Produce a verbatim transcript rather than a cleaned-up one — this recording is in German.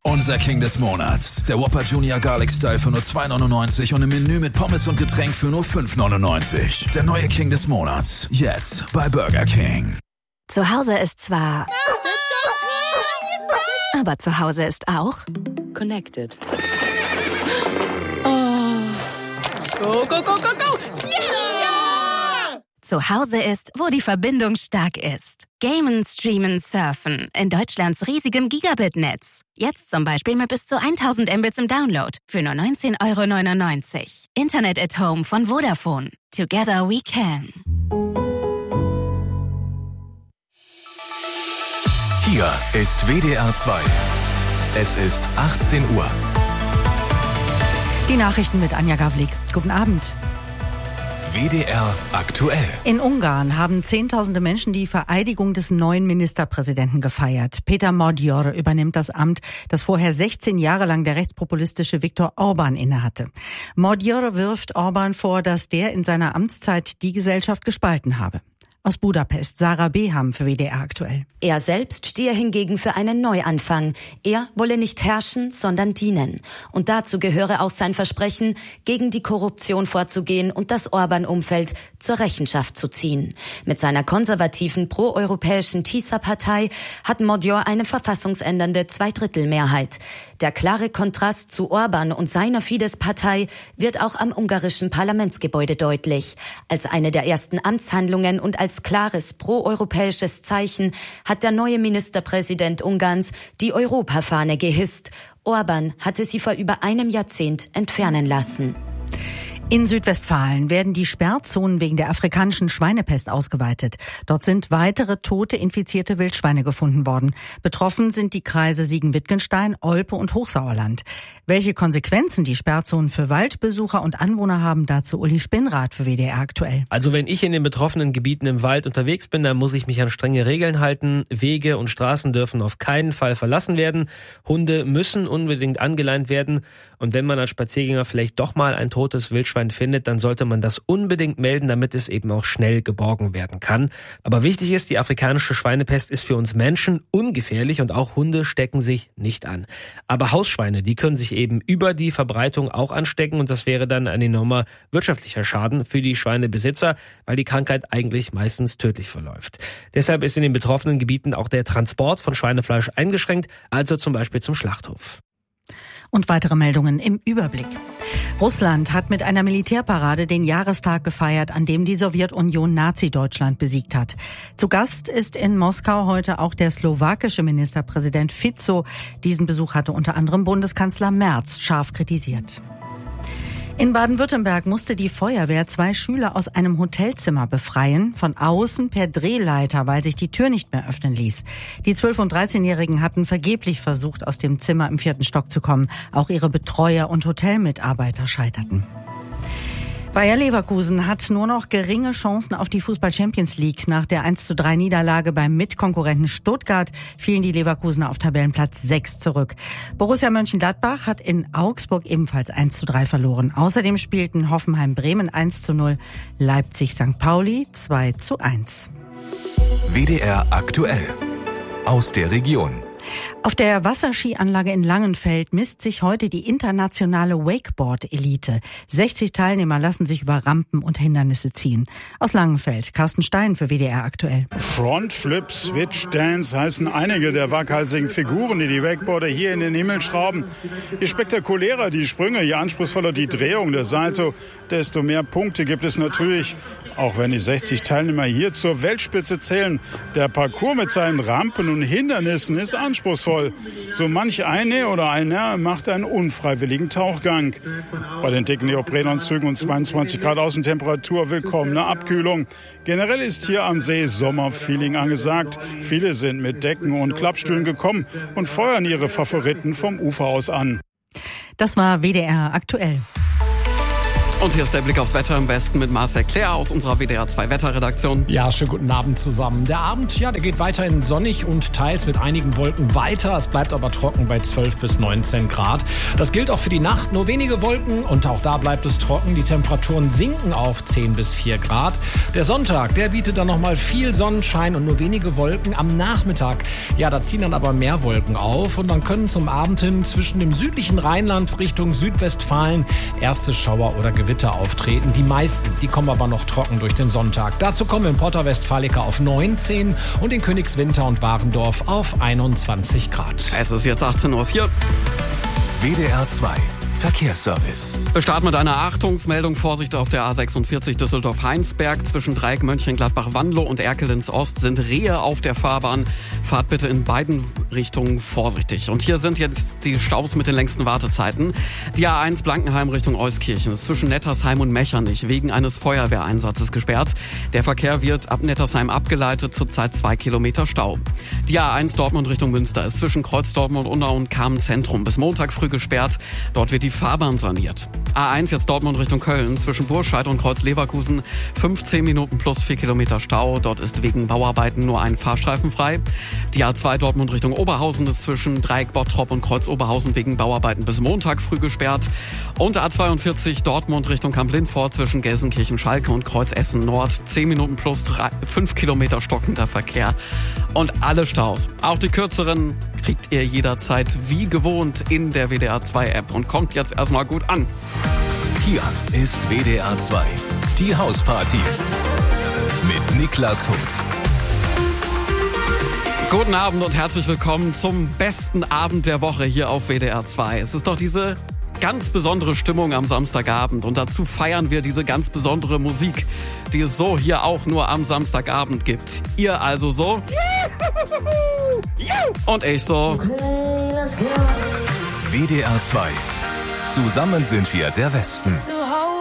Unser King des Monats. Der Whopper Junior Garlic Style für nur zwei neunundneunzig und im Menü mit Pommes und Getränk für nur fünf neunundneunzig. Der neue King des Monats. Jetzt bei Burger King. Zu Hause ist zwar... Aber zu Hause ist auch... Connected. Oh. Go, go, go, go, go! Yeah! Zu Hause ist, wo die Verbindung stark ist. Gamen, streamen, surfen. In Deutschlands riesigem Gigabit-Netz. Jetzt zum Beispiel mit bis zu tausend Mbits im Download. Für nur neunzehn neunundneunzig Euro. Internet at Home von Vodafone. Together we can. Hier ist W D R zwei. Es ist achtzehn Uhr. Die Nachrichten mit Anja Gavlik. Guten Abend. W D R aktuell. In Ungarn haben Zehntausende Menschen die Vereidigung des neuen Ministerpräsidenten gefeiert. Peter Magyar übernimmt das Amt, das vorher sechzehn Jahre lang der rechtspopulistische Viktor Orbán innehatte. Magyar wirft Orbán vor, dass der in seiner Amtszeit die Gesellschaft gespalten habe. Aus Budapest, Sarah Beham für W D R aktuell. Er selbst stehe hingegen für einen Neuanfang. Er wolle nicht herrschen, sondern dienen. Und dazu gehöre auch sein Versprechen, gegen die Korruption vorzugehen und das Orbán-Umfeld zur Rechenschaft zu ziehen. Mit seiner konservativen proeuropäischen TISA-Partei hat Magyar eine verfassungsändernde Zweidrittelmehrheit. Der klare Kontrast zu Orbán und seiner Fidesz-Partei wird auch am ungarischen Parlamentsgebäude deutlich. Als eine der ersten Amtshandlungen und als klares proeuropäisches Zeichen hat der neue Ministerpräsident Ungarns die Europafahne gehisst. Orbán hatte sie vor über einem Jahrzehnt entfernen lassen. In Südwestfalen werden die Sperrzonen wegen der afrikanischen Schweinepest ausgeweitet. Dort sind weitere tote infizierte Wildschweine gefunden worden. Betroffen sind die Kreise Siegen-Wittgenstein, Olpe und Hochsauerland. Welche Konsequenzen die Sperrzonen für Waldbesucher und Anwohner haben, dazu Uli Spinnrath für W D R aktuell. Also wenn ich in den betroffenen Gebieten im Wald unterwegs bin, dann muss ich mich an strenge Regeln halten. Wege und Straßen dürfen auf keinen Fall verlassen werden. Hunde müssen unbedingt angeleint werden. Und wenn man als Spaziergänger vielleicht doch mal ein totes Wildschwein findet, dann sollte man das unbedingt melden, damit es eben auch schnell geborgen werden kann. Aber wichtig ist, die afrikanische Schweinepest ist für uns Menschen ungefährlich und auch Hunde stecken sich nicht an. Aber Hausschweine, die können sich eben über die Verbreitung auch anstecken und das wäre dann ein enormer wirtschaftlicher Schaden für die Schweinebesitzer, weil die Krankheit eigentlich meistens tödlich verläuft. Deshalb ist in den betroffenen Gebieten auch der Transport von Schweinefleisch eingeschränkt, also zum Beispiel zum Schlachthof. Und weitere Meldungen im Überblick. Russland hat mit einer Militärparade den Jahrestag gefeiert, an dem die Sowjetunion Nazi-Deutschland besiegt hat. Zu Gast ist in Moskau heute auch der slowakische Ministerpräsident Fico. Diesen Besuch hatte unter anderem Bundeskanzler Merz scharf kritisiert. In Baden-Württemberg musste die Feuerwehr zwei Schüler aus einem Hotelzimmer befreien, von außen per Drehleiter, weil sich die Tür nicht mehr öffnen ließ. Die zwölf- und dreizehnjährigen hatten vergeblich versucht, aus dem Zimmer im vierten Stock zu kommen. Auch ihre Betreuer und Hotelmitarbeiter scheiterten. Bayer Leverkusen hat nur noch geringe Chancen auf die Fußball-Champions League. Nach der eins zu drei Niederlage beim Mitkonkurrenten Stuttgart fielen die Leverkusener auf Tabellenplatz sechs zurück. Borussia Mönchengladbach hat in Augsburg ebenfalls eins zu drei verloren. Außerdem spielten Hoffenheim-Bremen eins zu null, Leipzig-Sankt Pauli zwei zu eins. W D R aktuell. Aus der Region. Auf der Wasserskianlage in Langenfeld misst sich heute die internationale Wakeboard-Elite. sechzig Teilnehmer lassen sich über Rampen und Hindernisse ziehen. Aus Langenfeld, Carsten Stein für W D R aktuell. Front, Flip, Switch, Dance heißen einige der waghalsigen Figuren, die die Wakeboarder hier in den Himmel schrauben. Je spektakulärer die Sprünge, je anspruchsvoller die Drehung der Salto, desto mehr Punkte gibt es natürlich. Auch wenn die sechzig Teilnehmer hier zur Weltspitze zählen. Der Parcours mit seinen Rampen und Hindernissen ist anspruchsvoll. So manch eine oder einer macht einen unfreiwilligen Tauchgang. Bei den dicken Neoprenanzügen und zweiundzwanzig Grad Außentemperatur willkommene Abkühlung. Generell ist hier am See Sommerfeeling angesagt. Viele sind mit Decken und Klappstühlen gekommen und feuern ihre Favoriten vom Ufer aus an. Das war W D R aktuell. Und hier ist der Blick aufs Wetter im Westen mit Marcel Claire aus unserer W D R zwei Wetterredaktion. Ja, schönen guten Abend zusammen. Der Abend, ja, der geht weiterhin sonnig und teils mit einigen Wolken weiter. Es bleibt aber trocken bei zwölf bis neunzehn Grad. Das gilt auch für die Nacht. Nur wenige Wolken und auch da bleibt es trocken. Die Temperaturen sinken auf zehn bis vier Grad. Der Sonntag, der bietet dann nochmal viel Sonnenschein und nur wenige Wolken. Am Nachmittag, ja, da ziehen dann aber mehr Wolken auf und dann können zum Abend hin zwischen dem südlichen Rheinland Richtung Südwestfalen erste Schauer oder Gewitter auftreten. Die meisten, die kommen aber noch trocken durch den Sonntag. Dazu kommen wir in Porta Westfalica auf neunzehn und in Königswinter und Warendorf auf einundzwanzig Grad. Es ist jetzt achtzehn Uhr vier. W D R zwei Verkehrsservice. Wir starten mit einer Achtungsmeldung. Vorsicht auf der A sechsundvierzig Düsseldorf-Heinsberg. Zwischen Dreieck Mönchengladbach-Wanlo und Erkelenz-Ost sind Rehe auf der Fahrbahn. Fahrt bitte in beiden Richtungen vorsichtig. Und hier sind jetzt die Staus mit den längsten Wartezeiten. Die A eins Blankenheim Richtung Euskirchen ist zwischen Nettersheim und Mechernich wegen eines Feuerwehreinsatzes gesperrt. Der Verkehr wird ab Nettersheim abgeleitet, zurzeit zwei Kilometer Stau. Die A eins Dortmund Richtung Münster ist zwischen Kreuz Dortmund-Unna und Kamen-Zentrum bis Montag früh gesperrt. Dort wird die Fahrbahn saniert. A eins jetzt Dortmund Richtung Köln zwischen Burscheid und Kreuz Leverkusen fünfzehn Minuten plus vier Kilometer Stau. Dort ist wegen Bauarbeiten nur ein Fahrstreifen frei. Die A zwei Dortmund Richtung Oberhausen ist zwischen Dreieck Bottrop und Kreuz Oberhausen wegen Bauarbeiten bis Montag früh gesperrt. Und A zweiundvierzig Dortmund Richtung Kamp-Lindfort zwischen Gelsenkirchen-Schalke und Kreuz Essen Nord zehn Minuten plus fünf Kilometer stockender Verkehr. Und alle Staus, auch die kürzeren, kriegt ihr jederzeit wie gewohnt in der W D R zwei App und kommt jetzt erstmal gut an. Hier ist W D R zwei, die Hausparty mit Niklas Huth. Guten Abend und herzlich willkommen zum besten Abend der Woche hier auf W D R zwei. Es ist doch diese ganz besondere Stimmung am Samstagabend und dazu feiern wir diese ganz besondere Musik, die es so hier auch nur am Samstagabend gibt. Ihr also so und ich so. W D R zwei. Zusammen sind wir der Westen.